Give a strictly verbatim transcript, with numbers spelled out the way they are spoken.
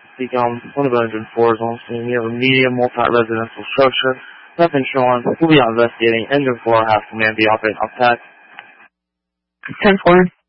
speaking on one of the engine four is on scene. We have a medium multi-residential structure. Nothing showing. We'll be investigating. Engine four has command be operating off tack. ten four.